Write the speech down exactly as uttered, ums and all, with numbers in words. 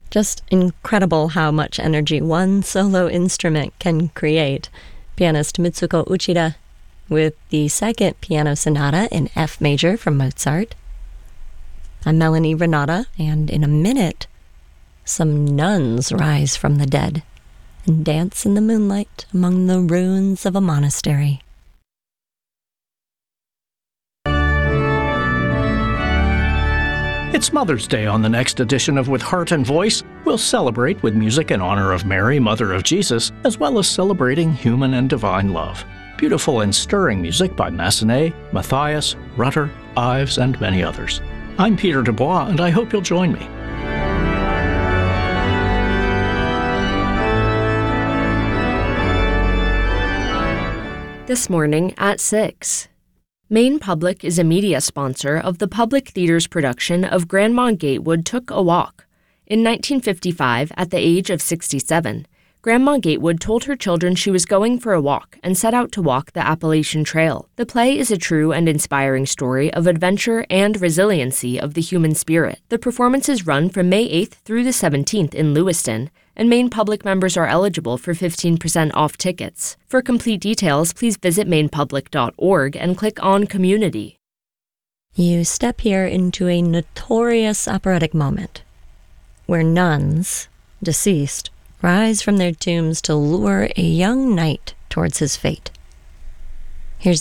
Just incredible how much energy one solo instrument can create. Pianist Mitsuko Uchida with the second piano sonata in F major from Mozart. I'm Melanie Renata, and in a minute, some nuns rise from the dead and dance in the moonlight among the ruins of a monastery. It's Mother's Day on the next edition of With Heart and Voice. We'll celebrate with music in honor of Mary, Mother of Jesus, as well as celebrating human and divine love. Beautiful and stirring music by Massenet, Matthias, Rutter, Ives, and many others. I'm Peter Dubois, and I hope you'll join me. This morning at six. Maine Public is a media sponsor of the Public Theater's production of Grandma Gatewood Took a Walk. In nineteen fifty-five, at the age of sixty-seven, Grandma Gatewood told her children she was going for a walk and set out to walk the Appalachian Trail. The play is a true and inspiring story of adventure and resiliency of the human spirit. The performances run from May eighth through the seventeenth in Lewiston, and Maine Public members are eligible for fifteen percent off tickets. For complete details, please visit maine public dot org and click on Community. You step here into a notorious operatic moment, where nuns, deceased, rise from their tombs to lure a young knight towards his fate.